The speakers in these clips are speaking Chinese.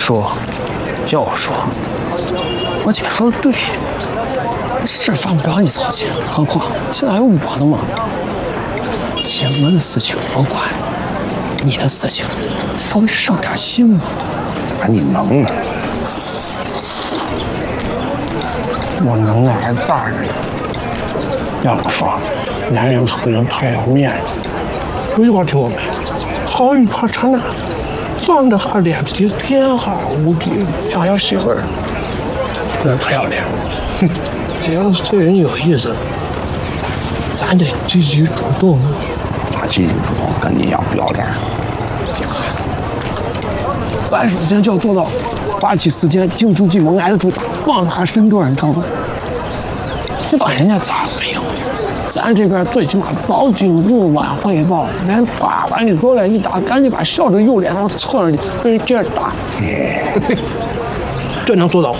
说，要说，我姐说的对，这事犯不着你操心，何况现在还有我呢嘛。姐我的事情我管，你的事情稍微上点心嘛。 咋你能呢？ 我能耐还大着呢。要我说，男人不能太要面子。有句话听我没？好运怕缠呢，壮的哈脸皮，天下无敌。想要媳妇儿，那不要脸。哼，只要是对人有意思，咱得积极主动。 咋积极主动？跟你一样不要脸。 咱首先就要做到发起时间，静住进门，挨得住，放下身段，你知道吗？这把人家咋没有？咱这边最起码早警告晚汇报，人打完你过来一打，赶紧把笑着右脸上侧着你，跟人接着打。这能做到？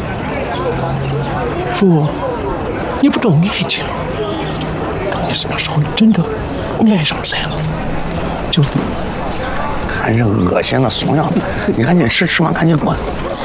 叔，你不懂爱情，你什么时候真的爱上谁了？就看这恶心的怂样，你赶紧吃，吃完赶紧滚。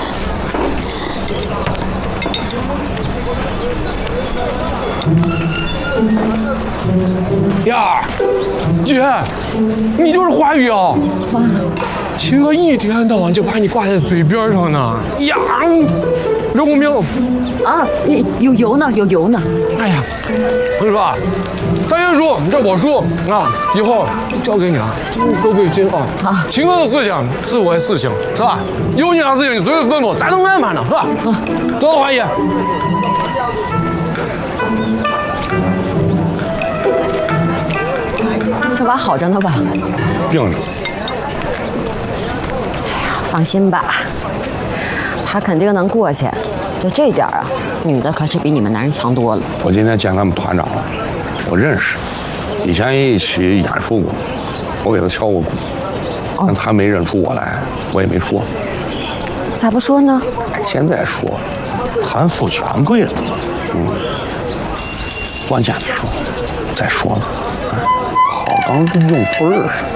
呀，姐，你就是华宇啊！秦哥一天到晚就把你挂在嘴边上呢。呀，刘公明啊，有油呢，有油呢。 哎呀，我跟你说啊，三元叔，这我叔啊，以后交给你了，都对金啊。啊，秦哥的事情是我的事情，是吧？有你啥事情你随时吩咐，咱都安排呢，是吧？走了，华姨。 这娃好着呢吧？ 病着。 放心吧，他肯定能过去。就这点啊，女的可是比你们男人强多了。 我今天见他们团长了，我认识，以前也一起演出过，我给他敲过鼓，但他没认出我来，我也没说。 咋不说呢？ 现在说，攀附权贵了，关键的时候再说呢，好当用对儿似的。